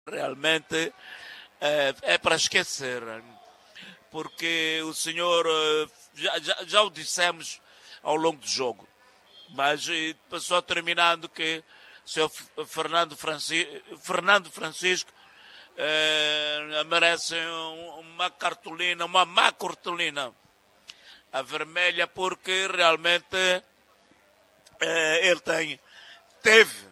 realmente é para esquecer, porque o senhor, já o dissemos ao longo do jogo, mas só terminando que o senhor Fernando Francisco merece uma cartolina, uma má cartolina, a vermelha, porque realmente ele teve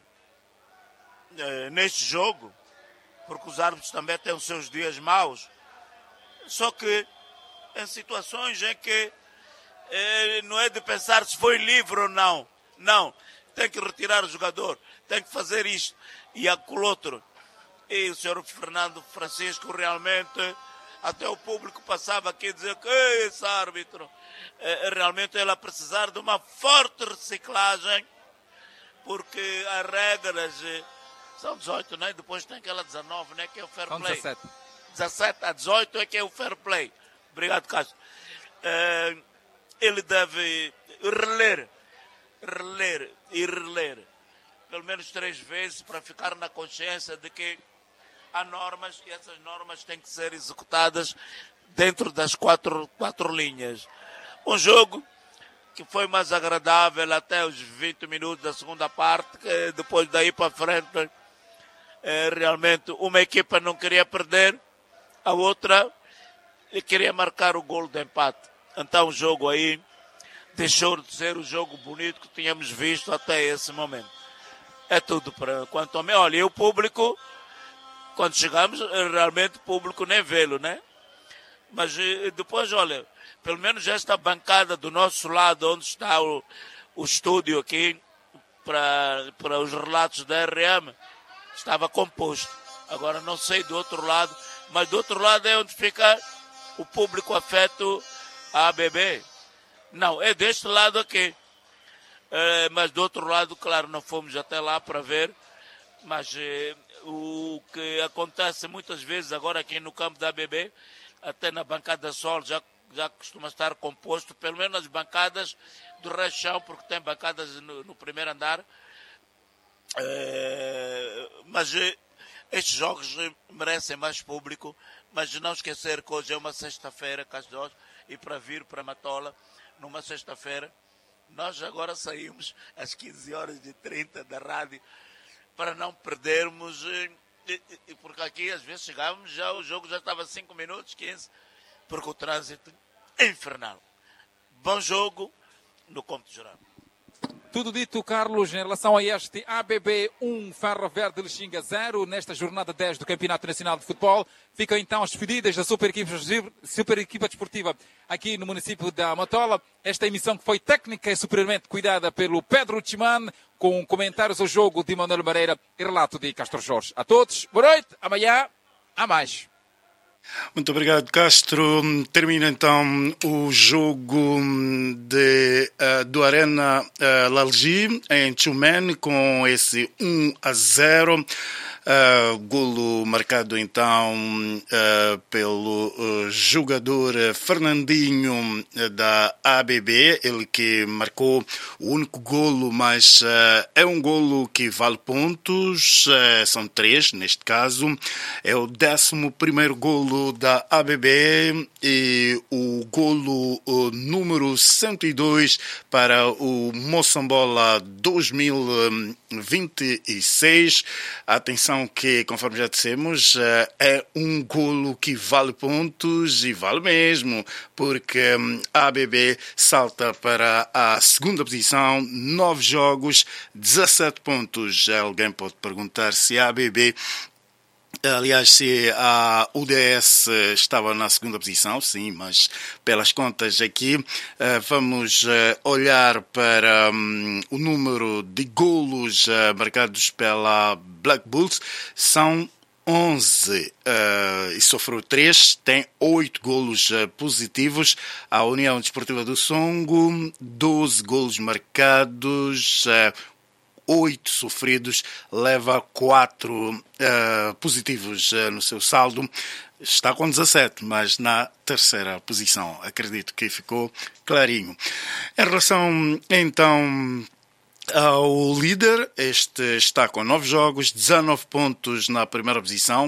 neste jogo, porque os árbitros também têm os seus dias maus, só que em situações em que não é de pensar se foi livre ou não, tem que retirar o jogador, tem que fazer isto e aquilo outro. E o senhor Fernando Francisco realmente, até o público passava aqui a dizer que esse árbitro, realmente ele a precisar de uma forte reciclagem, porque as regras são 18, né? Depois tem aquela 19, né? Que é o fair play. 17 a 18 é que é o fair play. Obrigado, Castro. Ele deve reler pelo menos 3 vezes para ficar na consciência de que há normas e essas normas têm que ser executadas dentro das quatro linhas. Um jogo que foi mais agradável até os 20 minutos da segunda parte, que depois daí para frente realmente uma equipa não queria perder, a outra queria marcar o golo de empate. Então o jogo aí deixou de ser o jogo bonito que tínhamos visto até esse momento. É tudo quanto a mim. Olha, e o público, quando chegamos, realmente o público nem vê-lo, né? Mas depois, olha, pelo menos esta bancada do nosso lado, onde está o estúdio aqui, para os relatos da RM, estava composto. Agora não sei do outro lado, mas do outro lado é onde fica o público afeto à ABB. Não, é deste lado aqui. Mas do outro lado, claro, não fomos até lá para ver, mas o que acontece muitas vezes agora aqui no campo da ABB, até na bancada Sol já costuma estar composto, pelo menos nas bancadas do rechão, porque tem bancadas no primeiro andar, mas estes jogos merecem mais público, mas não esquecer que hoje é uma sexta-feira, Castro, e para vir para Matola, numa sexta-feira, nós agora saímos às 15h30 da rádio para não perdermos, porque aqui às vezes chegávamos, o jogo já estava 5 minutos, 15, porque o trânsito é infernal. Bom jogo no Campo Geral. Tudo dito, Carlos, em relação a este ABB 1, Ferro Verde Lixinga 0, nesta jornada 10 do Campeonato Nacional de Futebol. Ficam então as despedidas da super equipa desportiva aqui no município da Matola. Esta emissão que foi técnica e superiormente cuidada pelo Pedro Chiman, com comentários ao jogo de Manuel Moreira e relato de Castro Jorge. A todos, boa noite, amanhã há mais. Muito obrigado, Castro. Termina então o jogo do Arena Lalji em Tchumene com esse 1-0. Golo marcado então pelo jogador Fernandinho da ABB, ele que marcou o único golo, mas é um golo que vale pontos, são 3 neste caso, é o 11º golo da ABB e o golo número 102 para o Moçambola 2026. Atenção que, conforme já dissemos, é um golo que vale pontos e vale mesmo, porque a ABB salta para a segunda posição, 9 jogos, 17 pontos. Alguém pode perguntar se a ABB, aliás, se a UDS estava na segunda posição, sim, mas pelas contas aqui, vamos olhar para o número de golos marcados pela Black Bulls. São 11 e sofreu 3, tem 8 golos positivos. A União Desportiva do Songo, 12 golos marcados, 8 sofridos, leva 4 positivos no seu saldo. Está com 17, mas na terceira posição. Acredito que ficou clarinho. Em relação, então, O líder, este está com 9 jogos, 19 pontos na primeira posição.